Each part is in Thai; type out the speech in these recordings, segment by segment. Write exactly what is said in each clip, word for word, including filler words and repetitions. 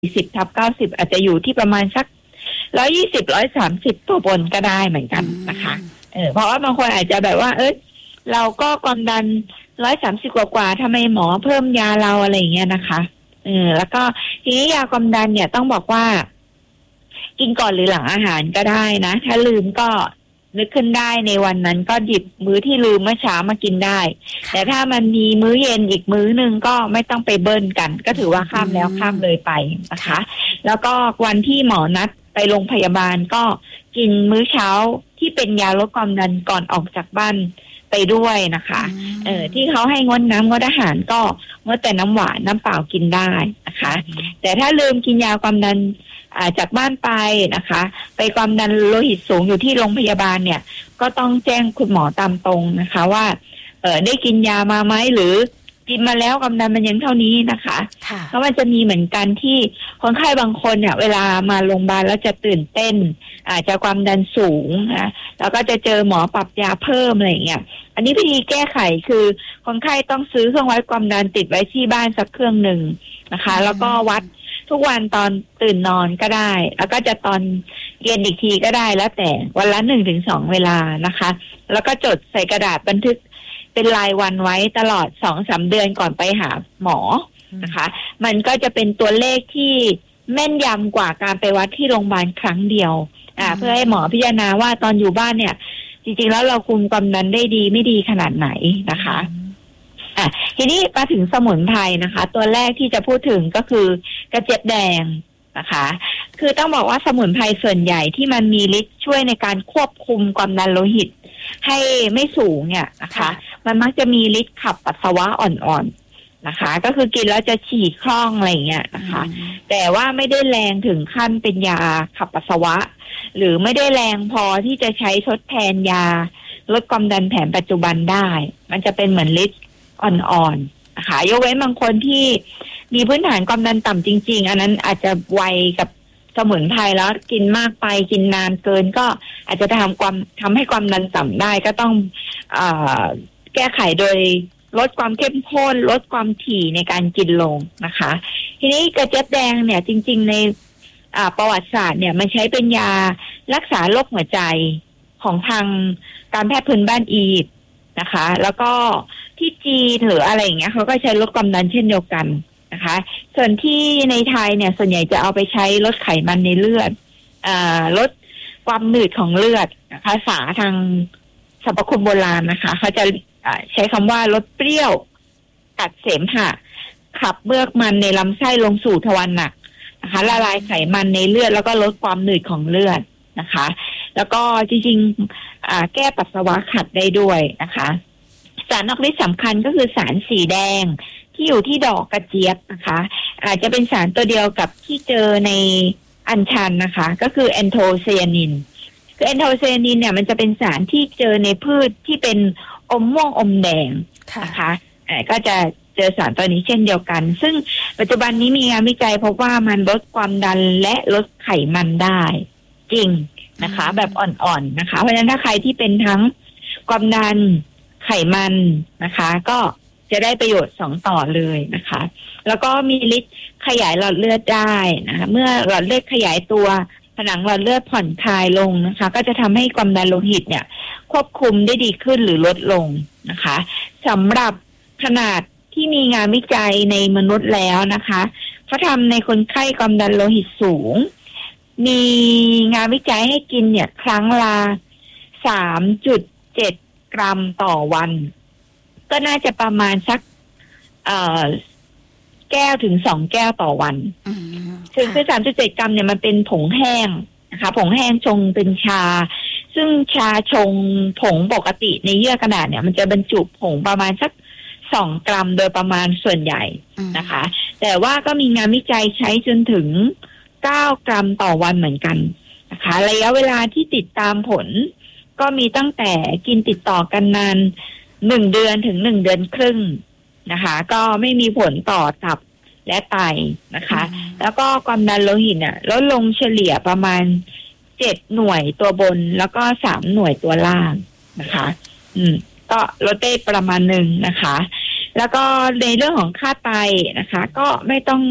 สิบทับเก้าสิบอาจจะอยู่ที่ประมาณสักร้อยยี่สิบร้อยสามสิบตัวบนก็ได้เหมือนกันนะคะเออเพราะว่าบางคนอาจจะแบบว่าเอ้ยเราก็ความดันร้อยสามสิบกว่าๆทำไมหมอเพิ่มยาเราอะไรอย่างเงี้ยนะคะเออแล้วก็ทีนี้ยาความดันเนี่ยต้องบอกว่ากินก่อนหรือหลังอาหารก็ได้นะถ้าลืมก็นึกขึ้นได้ในวันนั้นก็หยิบมื้อที่ลืมเมื่อเช้ามากินได้แต่ถ้ามันมีมื้อเย็นอีกมื้อนึงก็ไม่ต้องไปเบิ้ลกันก็ถือว่าข้ามแล้วข้ามเลยไปนะคะแล้วก็วันที่หมอนัดไปโรงพยาบาลก็กินมื้อเช้าที่เป็นยาลดความดันก่อนออกจากบ้านไปด้วยนะคะเออที่เขาให้งดน้ำงดอาหารก็งดแต่น้ำหวานน้ำเปล่ากินได้นะคะแต่ถ้าลืมกินยาความดันจากบ้านไปนะคะไปความดันโลหิตสูงอยู่ที่โรงพยาบาลเนี่ยก็ต้องแจ้งคุณหมอตามตรงนะคะว่าเออได้กินยามาไหมหรือกินมาแล้วความดันมันยังเท่านี้นะคะเพราะมันจะมีเหมือนกันที่คนไข้บางคนเนี่ยเวลามาโรงพยาบาลแล้วจะตื่นเต้นอาจจะความดันสูงนะแล้วก็จะเจอหมอปรับยาเพิ่มอะไรอย่างเงี้ยอันนี้วิธีแก้ไขคือคนไข้ต้องซื้อเครื่องวัดความดันติดไว้ที่บ้านสักเครื่องหนึ่งนะคะแล้วก็วัดทุกวันตอนตื่นนอนก็ได้แล้วก็จะตอนเย็นอีกทีก็ได้แล้วแต่วันละหนึ่งถึงสองเวลานะคะแล้วก็จดใส่กระดาษบันทึกเป็นรายวันไว้ตลอดสองสามเดือนก่อนไปหาหมอนะคะมันก็จะเป็นตัวเลขที่แม่นยำกว่าการไปวัดที่โรงพยาบาลครั้งเดียวอ่าเพื่อให้หมอพิจารณาว่าตอนอยู่บ้านเนี่ยจริงๆแล้วเราคุมความดันได้ดีไม่ดีขนาดไหนนะคะอ่ะทีนี้มาถึงสมุนไพรนะคะตัวแรกที่จะพูดถึงก็คือกระเจี๊ยบแดงนะคะคือต้องบอกว่าสมุนไพรส่วนใหญ่ที่มันมีฤทธิ์ช่วยในการควบคุมความดันโลหิตให้ไม่สูงเนี่ยนะคะมันมักจะมีฤทธิ์ขับปัสสาวะอ่อนๆนะคะก็คือกินแล้วจะฉี่คล่องอะไรอย่างเงี้ยนะคะแต่ว่าไม่ได้แรงถึงขั้นเป็นยาขับปัสสาวะหรือไม่ได้แรงพอที่จะใช้ทดแทนยาลดความดันแผนปัจจุบันได้มันจะเป็นเหมือนฤทธิ์อ่อนๆนะคะยกเว้นบางคนที่มีพื้นฐานความดันต่ำจริงๆอันนั้นอาจจะไวกับสมุนไพรแล้วกินมากไปกินนานเกินก็อาจจะทำความทำให้ความดันต่ำได้ก็ต้องเอ่อแก้ไขโดยลดความเข้มข้นลดความถี่ในการกินลงนะคะทีนี้กระเจี๊ยบแดงเนี่ยจริงๆในประวัติศาสตร์เนี่ยมันใช้เป็นยารักษาโรคหัวใจของทางการแพทย์พื้นบ้านอียิปต์นะคะแล้วก็ที่จีนหรืออะไรอย่างเงี้ยเขาก็ใช้ลดความดันเช่นเดียวกันนะคะส่วนที่ในไทยเนี่ยส่วนใหญ่จะเอาไปใช้ลดไขมันในเลือดอ่าลดความหนืดของเลือดภาษาทางสรรพคุณโบราณนะคะเขาจะใช้คำว่าลดเปรี้ยวตัดเสมหะขับเมือกมันในลำไส้ลงสู่ทวารหนักนะคะละลายไขมันในเลือดแล้วก็ลดความหนืดของเลือดนะคะแล้วก็จริงๆแก้ปัสสาวะขัดได้ด้วยนะคะสารออกฤทธิ์สำคัญก็คือสารสีแดงที่อยู่ที่ดอกกระเจี๊ยบนะคะอาจจะเป็นสารตัวเดียวกับที่เจอในอัญชันนะคะก็คือแอนโทไซยานินคือแอนโทไซยานินเนี่ยมันจะเป็นสารที่เจอในพืชที่เป็นอมม่วงอมแดงนะคะก็จะเจอสารตัวนี้เช่นเดียวกันซึ่งปัจจุบันนี้มีงานวิจัยพบว่ามันลดความดันและลดไขมันได้จริงนะคะแบบอ่อนๆนะคะเพราะฉะนั้นถ้าใครที่เป็นทั้งความดันไขมันนะคะก็จะได้ประโยชน์สองต่อเลยนะคะแล้วก็มีฤทธิ์ขยายหลอดเลือดได้นะคะเมื่อหลอดเลือดขยายตัวผนังหลอดเลือดผ่อนคลายลงนะคะก็จะทำให้ความดันโลหิตเนี่ยควบคุมได้ดีขึ้นหรือลดลงนะคะสำหรับขนาดที่มีงานวิจัยในมนุษย์แล้วนะคะเขาทำในคนไข้ความดันโลหิตสูงมีงานวิจัยให้กินเนี่ยครั้งละ สามจุดเจ็ด กรัมต่อวันก็น่าจะประมาณสักเอ่อแก้วถึงสองแก้วต่อวันถึงคือ สามจุดเจ็ด กรัมเนี่ยมันเป็นผงแห้งนะคะผงแห้งชงเป็นชาซึ่งชาชงผงปกติในเยื่อกระดาษเนี่ยมันจะบรรจุผงประมาณสักสองกรัมโดยประมาณส่วนใหญ่นะคะแต่ว่าก็มีงานวิจัยใช้จนถึงเก้ากรัมต่อวันเหมือนกันนะคะระยะเวลาที่ติดตามผลก็มีตั้งแต่กินติดต่อกันนานหนึ่งเดือนถึงหนึ่งเดือนครึ่งนะคะก็ไม่มีผลต่อตับและไตนะคะแล้วก็ความดันโลหิตน่ะลดลงเฉลี่ยประมาณเจ็ดหน่วยตัวบนแล้วก็สามหน่วยตัวล่างนะคะอืมก็ลดได้ประมาณหนึ่งนะคะแล้วก็ในเรื่องของค่าไตนะคะก็ไม่ต้อง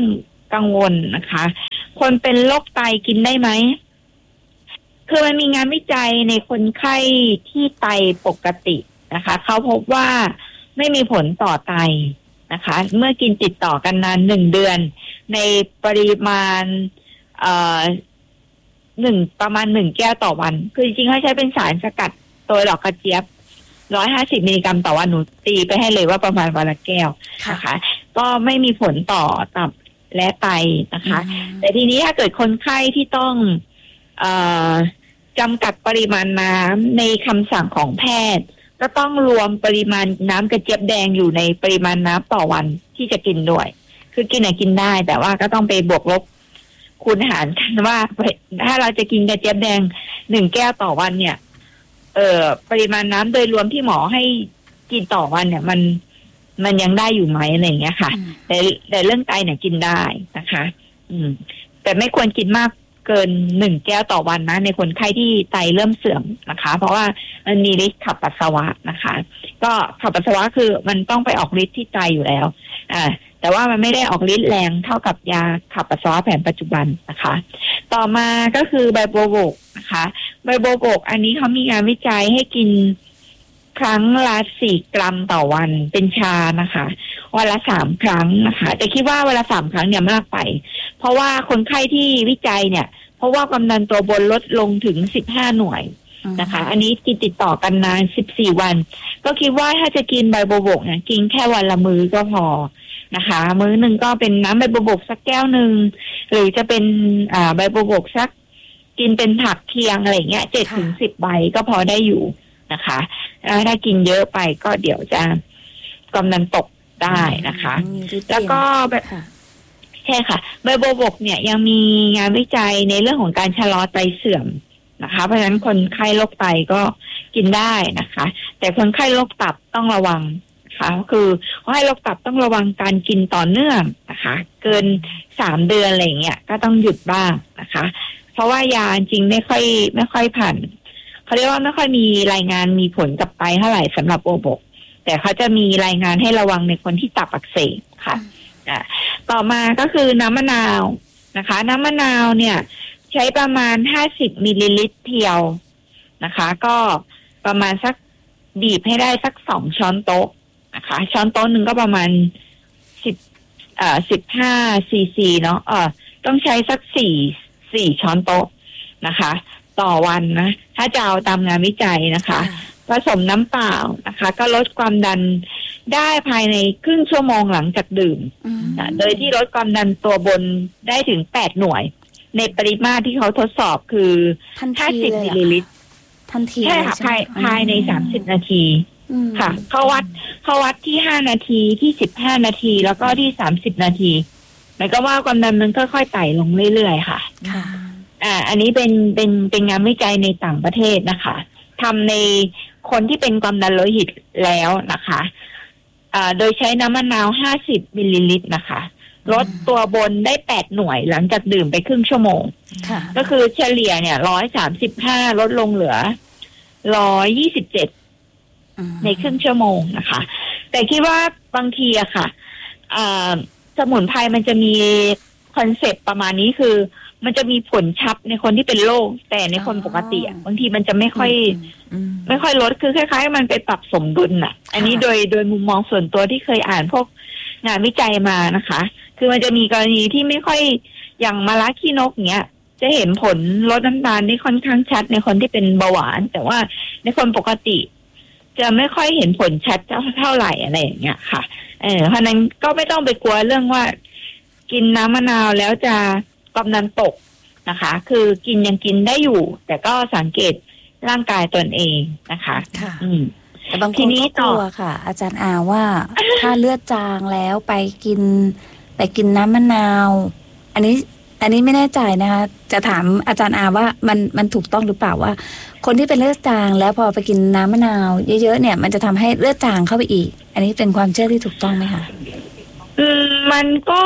กังวลนะคะ คนเป็นโรคไตกินได้ไหมคือมันมีงานวิจัยในคนไข้ที่ไตปกตินะคะเขาพบว่าไม่มีผลต่อไตนะคะเมื่อกินติดต่อกันนานหนึ่งเดือนในปริมาณเอ่อหนึ่งประมาณหนึ่งแก้วต่อวันคือจริงๆเขาใช้เป็นสารสกัดตัวดอกกระเจี๊ยบร้อยห้าสิบมิลลิกรัมต่อวันหนูตีไปให้เลยว่าประมาณวันละแก้วนะคะก็ไม่มีผลต่อตับและไตนะคะแต่ทีนี้ถ้าเกิดคนไข้ที่ต้องเอ่อจำกัดปริมาณน้ำในคำสั่งของแพทย์ก็ต้องรวมปริมาณน้ำกระเจี๊ยบแดงอยู่ในปริมาณน้ำต่อวันที่จะกินด้วยคือกินอะกินได้แต่ว่าก็ต้องไปบวกลบคูณหารกันว่าถ้าเราจะกินกระเจี๊ยบแดงหนึ่งแก้วต่อวันเนี่ยเอ่อปริมาณน้ำโดยรวมที่หมอให้กินต่อวันเนี่ยมันมันยังได้อยู่ไหมอะไรอย่างเงี้ยค่ะแต่แต่เรื่องไตเนี่ยกินได้นะคะ อืมแต่ไม่ควรกินมากเกินหนึ่งแก้วต่อวันนะในคนไข้ที่ไตเริ่มเสื่อมนะคะเพราะว่ามันมีฤทธิ์ขับปัสสาวะนะคะก็ขับปัสสาวะคือมันต้องไปออกฤทธิ์ที่ไตอยู่แล้วอ่าแต่ว่ามันไม่ได้ออกฤทธิ์แรงเท่ากับยาขับปัสสาวะแผนปัจจุบันนะคะต่อมาก็คือไบโบโบกนะคะไบโบโบกอันนี้เขามีงานวิจัยให้กินครั้งละสี่กรัมต่อวันเป็นชานะคะวันละสามครั้งนะคะแต่คิดว่าเวลาสามครั้งเนี่ยมากไปเพราะว่าคนไข้ที่วิจัยเนี่ยเพราะว่าความดันตัวบนลดลงถึงสิบห้าหน่วยนะคะอันนี้กินติดต่อกันนานสิบสี่วันก็คิดว่าถ้าจะกินไบโบโบกเนี่ยกินแค่วันละมื้อก็พอนะคะมื้อหนึ่งก็เป็นน้ำไบโบโบกสักแก้วหนึ่งหรือจะเป็นอ่าไบโบโบกสักกินเป็นผักเคียงอะไรเงี้ยเจ็ดถึงสิบใบก็พอได้อยู่นะคะถ้ากินเยอะไปก็เดี๋ยวจะความดันตกได้นะคะแล้วก็แบบใช่ค่ะไบโบโบกเนี่ยยังมีงานวิจัยในเรื่องของการชะลอไตเสื่อมนะคะเพราะฉะนั้นคนไข้โรคไตก็กินได้นะคะแต่คนไข้โรคตับต้องระวังนะคะคือคนไข้โรคตับต้องระวังการกินต่อเนื่องนะคะเกินสามเดือนอะไรเงี้ยก็ต้องหยุดบ้างนะคะเพราะว่ายาจริงไม่ค่อยไม่ค่อยผ่านเขาเรียกว่าไม่ค่อยมีรายงานมีผลกับไตเท่าไหร่สำหรับโบโบกแต่เขาจะมีรายงานให้ระวังในคนที่ตับอักเสบค่ะอ่าต่อมาก็คือน้ำมะนาวนะคะน้ำมะนาวเนี่ยใช้ประมาณห้าสิบมิลลิลิตรเพียวนะคะก็ประมาณสักบีบให้ได้สักสองช้อนโต๊ะนะคะช้อนโต๊ะหนึ่งก็ประมาณสิบเอ่อสิบห้าซีซีเนาะเออต้องใช้สักสี่สี่ช้อนโต๊ะนะคะต่อวันนะถ้าจะเอาตามงานวิจัยนะคะผสมน้ำเปล่านะคะก็ลดความดันได้ภายในครึ่งชั่วโมงหลังจากดื่มโดยที่ลดความดันตัวบนได้ถึงแปดหน่วยในปริมาตรที่เขาทดสอบคือห้าสิบมิลลิลิตรทันทีใช่ค่ะภายภายในสามสิบนาทีค่ะเขาวัดเขาวัดที่ห้านาทีที่สิบห้านาทีแล้วก็ที่สามสิบนาทีหมายก็ว่าความดันมันค่อยๆไต่ลงเรื่อยๆค่ะค่ะอ่าอันนี้เป็นเป็นเป็นงานวิจัยในต่างประเทศนะคะทำในคนที่เป็นความดันโลหิตแล้วนะคะอ่าโดยใช้น้ำมะนาวห้าสิบมิลลิลิตรนะคะลดตัวบนได้แปดหน่วยหลังจากดื่มไปครึ่งชั่วโมงก็คือเฉลี่ยเนี่ยร้อยสามสิบห้าลดลงเหลือร้อยยี่สิบเจ็ดในครึ่งชั่วโมงนะคะแต่คิดว่าบางทีอะค่ะอ่าสมุนไพรมันจะมีคอนเซปต์ประมาณนี้คือมันจะมีผลชับในคนที่เป็นโรคแต่ในคนปกติบางทีมันจะไม่ค่อยไม่ค่อยลดคือคล้ายๆมันไปปรับสมดุลน่ะอันนี้โดยโดยมุมมองส่วนตัวที่เคยอ่านพวกงานวิจัยมานะคะคือมันจะมีกรณีที่ไม่ค่อยอย่างมะระขี้นกเงี้ยจะเห็นผลลดน้ำตาลได้ค่อนข้างชัดในคนที่เป็นเบาหวานแต่ว่าในคนปกติจะไม่ค่อยเห็นผลชัดเท่าไหร่อะไรอย่างเงี้ยค่ะเออเพราะนั้นก็ไม่ต้องไปกลัวเรื่องว่ากินน้ำมะนาวแล้วจะความดันตกนะคะคือกินยังกินได้อยู่แต่ก็สังเกตร่างกายตนเองนะคะค่ะอืมแต่บางคนก็กลัวค่ะอาจารย์อาว่าถ้าเลือดจางแล้วไปกินไปกินน้ำมะนาวอันนี้อันนี้ไม่แน่ใจนะคะจะถามอาจารย์อาว่ามันมันถูกต้องหรือเปล่าว่าคนที่เป็นเลือดจางแล้วพอไปกินน้ำมะนาวเยอะๆเนี่ยมันจะทำให้เลือดจางเข้าไปอีกอันนี้เป็นความเชื่อที่ถูกต้องไหมคะอืมมันก็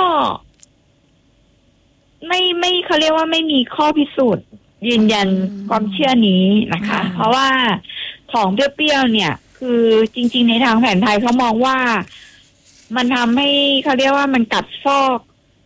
ไม่ไม่เขาเรียกว่าไม่มีข้อพิสูจน์ยืนยันความเชื่อนี้นะคะเพราะว่าของเปรี้ยวๆเนี่ยคือจริงๆในทางแผนไทยเขามองว่ามันทำให้เขาเรียกว่ามันกัดซอก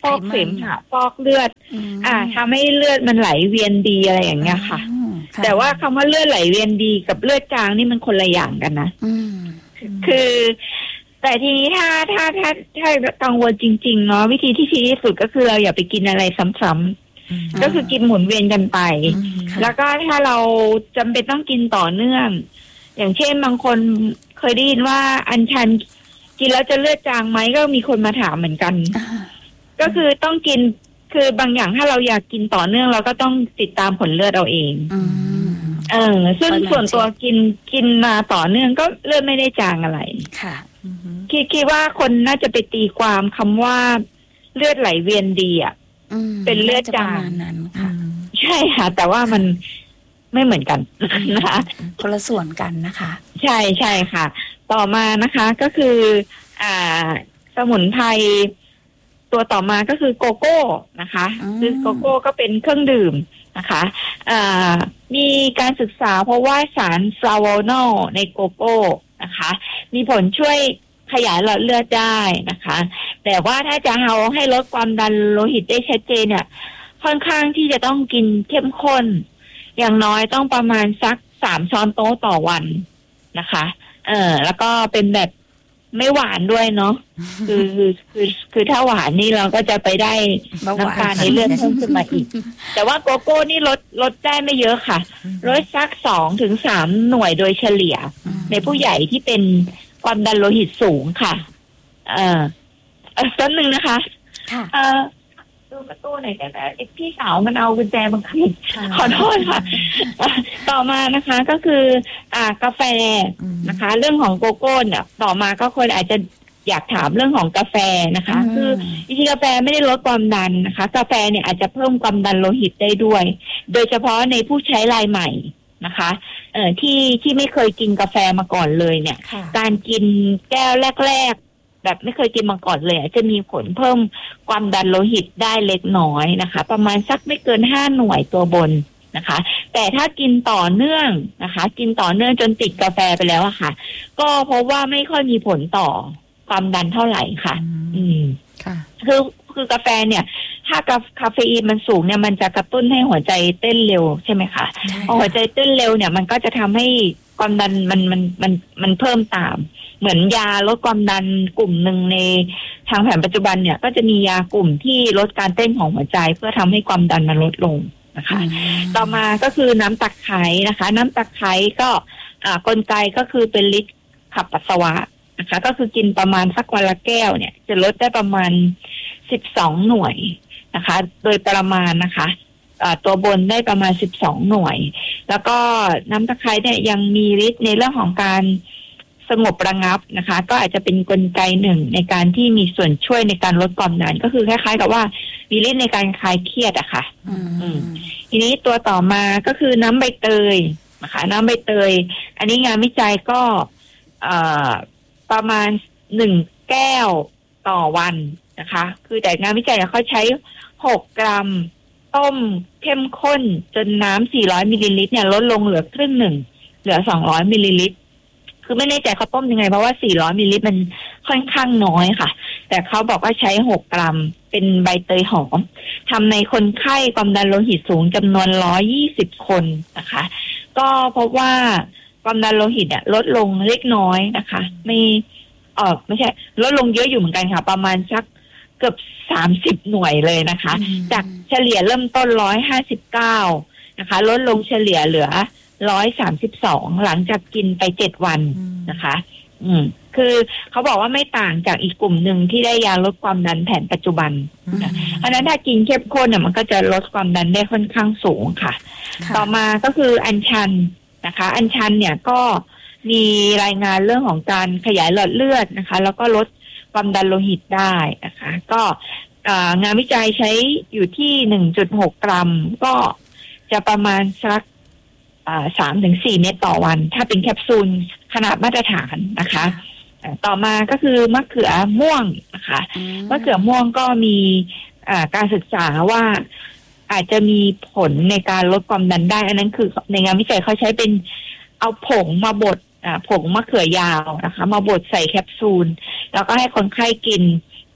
ฟอกเสมหะฟอกเลือดอ่าทำให้เลือดมันไหลเวียนดีอะไรอย่างเงี้ยค่ะแต่ว่าคำว่าเลือดไหลเวียนดีกับเลือดจางนี่มันคนละอย่างกันนะคือแต่ทีนี้ถ้าถ้าถ้าถ้ากังวลจริงๆเนาะวิธีที่ดีที่สุดก็คือเราอย่าไปกินอะไรซ้ำๆก็คือกินหมุนเวียนกันไปแล้วก็ถ้าเราจำเป็นต้องกินต่อเนื่องอย่างเช่นบางคนเคยได้ยินว่าอัญชันกินแล้วจะเลือดจางไหมก็มีคนมาถามเหมือนกันก็คือต้องกินคือบางอย่างถ้าเราอยากกินต่อเนื่องเราก็ต้องติดตามผลเลือดเอาเองเออซึ่งส่วนตัวกินกินมาต่อเนื่องก็เลือดไม่ได้จางอะไรค่ะคิดคิดว่าคนน่าจะไปตีความคำว่าเลือดไหลเวียนดีอ่ะเป็นเลือดจางนั้นค่ะใช่ค่ะแต่ว่ามันไม่เหมือนกันนะคะคนละส่วนกันนะคะใช่ใช่ค่ะต่อมานะคะก็คืออ่าสมุนไพรตัวต่อมาก็คือโกโก้นะคะซึ่งโกโก้ก็เป็นเครื่องดื่มนะคะอ่ามีการศึกษาเพราะว่าสารฟลาโวนอลในโกโก้นะคะมีผลช่วยขยายหลอดเลือดได้นะคะแต่ว่าถ้าจะเอาให้ลดความดันโลหิตได้ชัดเจนเนี่ยค่อนข้างที่จะต้องกินเข้มข้นอย่างน้อยต้องประมาณสักสามช้อนโต๊ะต่อวันนะคะเออแล้วก็เป็นแบบไม่หวานด้วยเนาะคือคือคือคือถ้าหวานนี่เราก็จะไปได้น้ำตาลในเลือดเพิ่มขึ้นมาอีกแต่ว่าโกโก้นี่ลดลดได้ไม่เยอะค่ะลดสักสองถึงสามหน่วยโดยเฉลี่ยในผู้ใหญ่ที่เป็นความดันโลหิตสูงค่ะเออเออต้นหนึ่งนะคะเออดูกระตู้หน่อยกันนะพี่สาวมันเอากุญแจมาคืนขอโทษค่ะต่อมานะคะก็คืออ่ากาแฟนะคะเรื่องของโกโก้เนี่ยต่อมาก็คนอาจจะอยากถามเรื่องของกาแฟนะคะคือจริงๆกาแฟไม่ได้ลดความดันนะคะกาแฟเนี่ยอาจจะเพิ่มความดันโลหิตได้ด้วยโดยเฉพาะในผู้ใช้รายใหม่นะคะเอ่อที่ที่ไม่เคยกินกาแฟมาก่อนเลยเนี่ยการกินแก้วแรกๆแบบไม่เคยกินมาก่อนเลยจะมีผลเพิ่มความดันโลหิตได้เล็กน้อยนะคะประมาณสักไม่เกินห้าหน่วยตัวบนนะคะแต่ถ้ากินต่อเนื่องนะคะกินต่อเนื่องจนติดกาแฟไปแล้วอะค่ะก็เพราะว่าไม่ค่อยมีผลต่อความดันเท่าไหร่ค่ะอืมค่ะคือคือกาแฟเนี่ยถ้ากาคาเฟอีนมันสูงเนี่ยมันจะกระตุ้นให้หัวใจเต้นเร็วใช่ไหมคะพอหัวใจเต้นเร็วเนี่ยมันก็จะทำให้ความดันมันมันมันมันเพิ่มตามเหมือนยาลดความดันกลุ่มหนึ่งในทางแผนปัจจุบันเนี่ยก็จะมียากลุ่มที่ลดการเต้นของหัวใจเพื่อทำให้ความดันมันลดลงนะคะต่อมาก็คือน้ำตะไคร้นะคะน้ำตะไคร้ก็อ่ากลไกก็คือเป็นฤทธิ์ขับปัสสาวะนะคะก็คือกินประมาณสักวันละแก้วเนี่ยจะลดได้ประมาณสิบสองหน่วยนะคะโดยประมาณนะคะตัวบนได้ประมาณสิบสองหน่วยแล้วก็น้ำตะไคร้เนี่ยยังมีฤทธิ์ในเรื่องของการสงบระงับนะคะก็อาจจะเป็นกลไกหนึ่งในการที่มีส่วนช่วยในการลดความดันก็คือคล้ายๆกับว่ามีฤทธิ์ในการคลายเครียดอะค่ะทีนี้ตัวต่อมาก็คือน้ำใบเตยนะคะน้ำใบเตยอันนี้งานวิจัยก็ประมาณหนึ่งแก้วต่อวันนะคะคือแต่งานวิจัยเขาใช้หกกรัมต้มเข้มข้นจนน้ำสี่ร้อยมิลลิลิตรเนี่ยลดลงเหลือครึ่งหนึ่งเหลือสองร้อยมิลลิลิตรคือไม่แน่ใจเขาต้มยังไงเพราะว่าสี่ร้อยมิลลิลิตรมันค่อนข้างน้อยค่ะแต่เขาบอกว่าใช้หกกรัมเป็นใบเตยหอมทำในคนไข้ความดันโลหิตสูงจำนวนหนึ่งร้อยยี่สิบคนนะคะก็พบว่าความดันโลหิตเนี่ยลดลงเล็กน้อยนะคะไม่เออไม่ใช่ลดลงเยอะอยู่เหมือนกันค่ะประมาณสักเกือบสามสิบหน่วยเลยนะคะจากเฉลี่ยเริ่มต้นหนึ่งร้อยห้าสิบเก้านะคะลดลงเฉลี่ยเหลือหนึ่งร้อยสามสิบสองหลังจากกินไปเจ็ดวันนะคะอืมคือเขาบอกว่าไม่ต่างจากอีกกลุ่มหนึ่งที่ได้ยาลดความดันแผนปัจจุบันเพราะฉะนั้นถ้ากินเข้มข้นเนี่ยมันก็จะลดความดันได้ค่อนข้างสูงค่ะต่อมาก็คืออัญชันนะคะอัญชันเนี่ยก็มีรายงานเรื่องของการขยายหลอดเลือดนะคะแล้วก็ลดความดันโลหิตได้นะคะก็งานวิจัยใช้อยู่ที่ หนึ่งจุดหก กรัมก็จะประมาณสักสามถึงสี่เม็ดต่อวันถ้าเป็นแคปซูลขนาดมาตรฐานนะคะต่อมาก็คือมะเขือม่วงนะคะมะเขือม่วงก็มีการศึกษาว่าอาจจะมีผลในการลดความดันได้อันนั้นคือในงานวิจัยเขาใช้เป็นเอาผงมาบดผงมะเขือยาวนะคะมาบดใส่แคปซูลแล้วก็ให้คนไข้กิน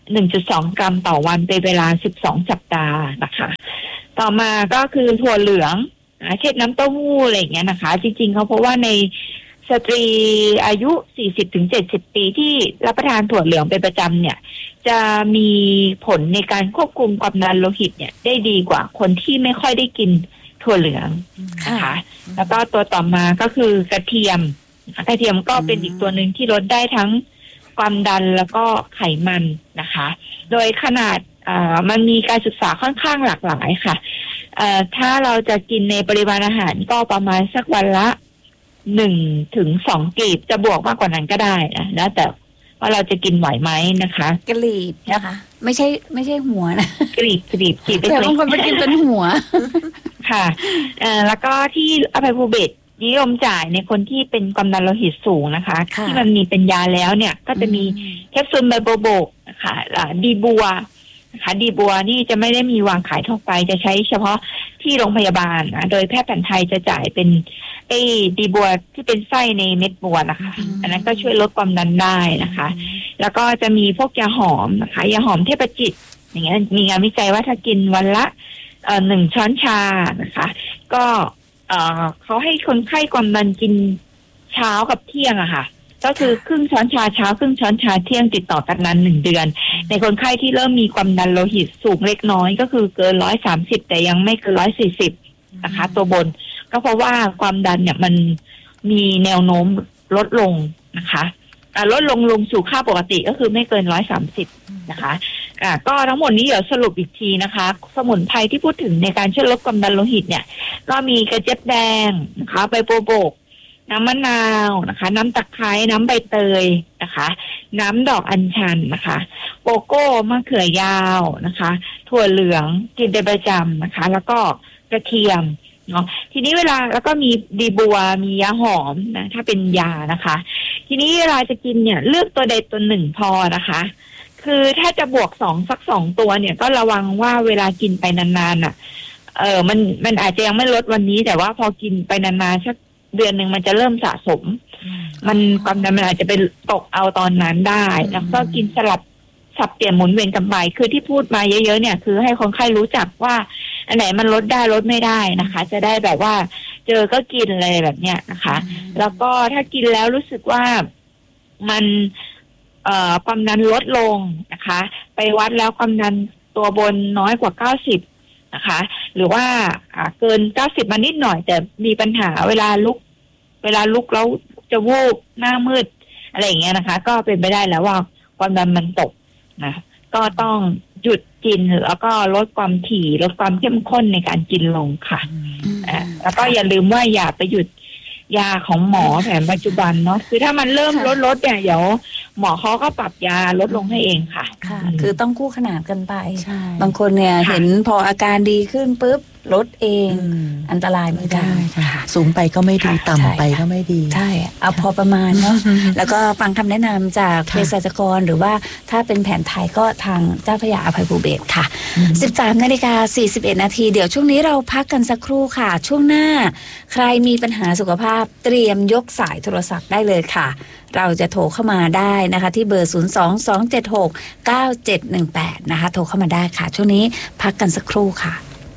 หนึ่งจุดสอง กรัมต่อวันเป็นเวลาสิบสองสัปดาห์นะคะต่อมาก็คือถั่วเหลืองเช่นน้ำเต้าหู้อะไรอย่างเงี้ยนะคะจริงๆเขาเพราะว่าในสตรีอายุ สี่สิบถึงเจ็ดสิบ ปีที่รับประทานถั่วเหลืองเป็นประจำเนี่ยจะมีผลในการควบคุมความดันโลหิตเนี่ยได้ดีกว่าคนที่ไม่ค่อยได้กินถั่วเหลืองนะคะแล้วก็ตัวต่อมาก็คือกระเทียมกระเทียมก็เป็นอีกตัวหนึ่งที่ลดได้ทั้งความดันแล้วก็ไขมันนะคะโดยขนาดมันมีการศึกษาค่อนข้างหลากหลายค่ะถ้าเราจะกินในปริมาณอาหารก็ประมาณสักวันละหนึ่งถึงสองกลีบจะบวกมากกว่านั้นก็ได้นะแล้วแต่ว่าเราจะกินไหวไหมนะคะกลีบนะคะไม่ใช่ไม่ใช่หัวนะกลีบกลีบกลีบแต่บางคนไปกินเป็นหัวค่ะแล้วก็ที่อภัยภูเบศรนิยมจ่ายในคนที่เป็นความดันโลหิตสูงนะคะที่มันมีเป็นยาแล้วเนี่ยก็จะมีแคปซูลไบโบโบกนะคะดีบัวนะคะดีบัวนี่จะไม่ได้มีวางขายทั่วไปจะใช้เฉพาะที่โรงพยาบาลนะโดยแพทย์แผนไทยจะจ่ายเป็นไอ้ดีบัวที่เป็นไส้ในเม็ดบัวนะคะอันนั้นก็ช่วยลดความดันได้นะคะแล้วก็จะมีพวกยาหอมนะคะยาหอมเทพจิตอย่างเงี้ยมีงานวิจัยว่าถ้ากินวันละเอ่อหนึ่งช้อนชานะคะก็เอ่อเขาให้คนไข้ความดันกินเช้ากับเที่ยงอะค่ะก็คือครึ่งช้อนชาเช้าครึ่งช้อนชาเที่ยงติดต่อกันนานหนึ่งเดือนในคนไข้ที่เริ่มมีความดันโลหิตสูงเล็กน้อยก็คือเกินร้อยสามสิบแต่ยังไม่เกินร้อยสี่สิบนะคะตัวบนก็เพราะว่าความดันเนี่ยมันมีแนวโน้มลดลงนะคะลดลงลงสู่ค่าปกติก็คือไม่เกินร้อยสามสิบนะคะอ่าก็ทั้งหมดนี้เดี๋ยวสรุปอีกทีนะคะสมุนไพรที่พูดถึงในการช่วยลดความดันโลหิตเนี่ยก็มีกระเจี๊ยบแดงนะคะใบโบโบกน้ำมะนาวนะคะน้ำตะไคร้น้ำใบเตยนะคะน้ำดอกอัญชันนะคะโกโก้มะเขือยาวนะคะถั่วเหลืองกินเป็นประจำนะคะแล้วก็กระเทียมเนาะทีนี้เวลาแล้วก็มีดีบัวมียาหอมนะถ้าเป็นยานะคะทีนี้เวลาจะกินเนี่ยเลือกตัวใดตัวหนึ่งพอนะคะคือถ้าจะบวกสองสักสองตัวเนี่ยก็ระวังว่าเวลากินไปนานๆอ่ะเออมันมันอาจจะยังไม่ลดวันนี้แต่ว่าพอกินไปนานๆสักเดือนหนึ่งมันจะเริ่มสะสมมันความดันมันอาจจะไปตกเอาตอนนั้นได้แล้วก็กินสลับสับเปลี่ยนหมุนเวียนกันไปคือที่พูดมาเยอะๆเนี่ยคือให้คนไข้รู้จักว่าอันไหนมันลดได้ลดไม่ได้นะคะจะได้แบบว่าเจอก็กินเลยแบบเนี้ยนะคะแล้วก็ถ้ากินแล้วรู้สึกว่ามันเอ่อความดันลดลงนะคะไปวัดแล้วความดันตัวบนน้อยกว่าเก้าสิบนะคะหรือว่าเกินเก้าสิบมานิดหน่อยแต่มีปัญหาเวลาลุกเวลาลุกแล้วจะวูบหน้ามืดอะไรอย่างเงี้ยนะคะก็เป็นไปได้แล้วว่าความดันมันตกนะก็ต้องหยุดกินแล้วก็ลดความถี่ลดความเข้มข้นในการกินลงค่ะอ่าแล้วก็อย่าลืมว่าอย่าไปหยุดยาของหมอแผนปัจจุบันเนาะคือถ้ามันเริ่มลดลดเนี่ยเดี๋ยวหมอเขาก็ปรับยาลดลงให้เองค่ะค่ะคือต้องคู่ขนานกันไปบางคนเนี่ยเห็นพออาการดีขึ้นปุ๊บลดเองอันตรายไม่ได้ค่ะสูงไปก็ไม่ดีต่ำไปก็ไม่ดีใช่เอาพอประมาณเนาะแล้วก็ฟังคำแนะนำจากเภสัชกรหรือว่าถ้าเป็นแผนไทยก็ทางเจ้าพระยาอภัยภูเบศรค่ะ สิบสามนาฬิกาสี่สิบเอ็ดนาทีเดี๋ยวช่วงนี้เราพักกันสักครู่ค่ะช่วงหน้าใครมีปัญหาสุขภาพเตรียมยกสายโทรศัพท์ได้เลยค่ะเราจะโทรเข้ามาได้นะคะที่เบอร์ศูนย์ สอง สอง เจ็ด หก เก้า เจ็ด หนึ่ง แปดนะคะโทรเข้ามาได้ค่ะช่วงนี้พักกันสักครู่ค่ะ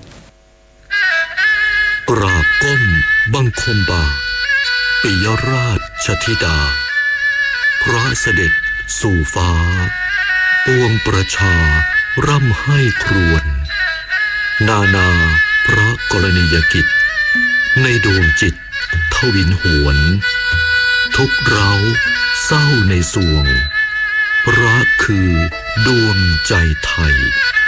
กราบก้มบังคมบาทปิยราชธิดาพระเสด็จสู่ฟ้าปวงประชาร่ำให้ครวญนานาพระกรณียกิจในดวงจิตทวินหวนทุกเร้าเศร้าในสวงรักคือดวงใจไทย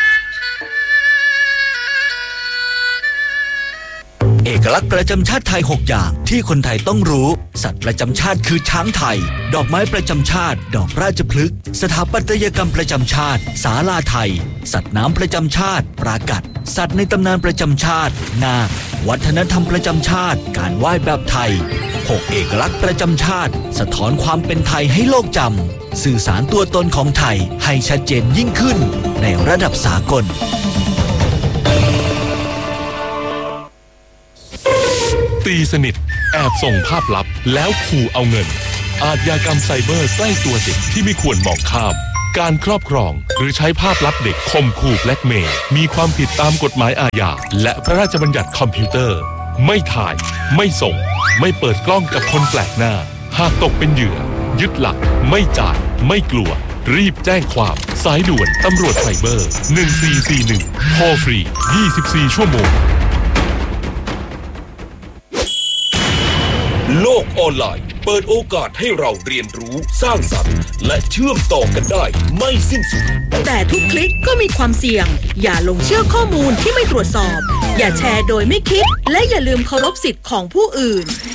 เอกลักษณ์ประจำชาติไทยหกอย่างที่คนไทยต้องรู้สัตว์ประจำชาติคือช้างไทยดอกไม้ประจำชาติดอกราชพฤกษ์สถาปัตยกรรมประจำชาติศาลาไทยสัตว์น้ำประจำชาติปรากัดสัตว์ในตำนานประจำชาตินาควัฒนธรรมประจำชาติการไหว้แบบไทยหกเอกลักษณ์ประจำชาติสะท้อนความเป็นไทยให้โลกจำสื่อสารตัวตนของไทยให้ชัดเจนยิ่งขึ้นในระดับสากลตีสนิทแอบส่งภาพลับแล้วขู่เอาเงินอาชญากรรมไซเบอร์ใกล้ตัวเด็กที่ไม่ควรมองข้ามการครอบครองหรือใช้ภาพลับเด็กข่มขู่แบล็กเมย์มีความผิดตามกฎหมายอาญาและพระราชบัญญัติคอมพิวเตอร์ไม่ถ่ายไม่ส่งไม่เปิดกล้องกับคนแปลกหน้าหากตกเป็นเหยื่อยึดหลักไม่จ่ายไม่กลัวรีบแจ้งความสายด่วนตำรวจไซเบอร์หนึ่งสี่สี่หนึ่งโทรฟรียี่สิบสี่ชั่วโมงโลกออนไลน์เปิดโอกาสให้เราเรียนรู้สร้างสรรค์และเชื่อมต่อกันได้ไม่สิ้นสุดแต่ทุกคลิกก็มีความเสี่ยงอย่าลงเชื่อข้อมูลที่ไม่ตรวจสอบอย่าแชร์โดยไม่คิดและอย่าลืมเคารพสิทธิ์ของผู้อื่น